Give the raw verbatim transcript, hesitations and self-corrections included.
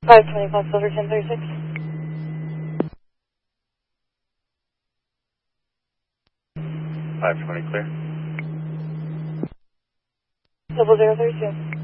five twenty Fox Silver ten thirty-six. five twenty clear. Double zero thirty-two.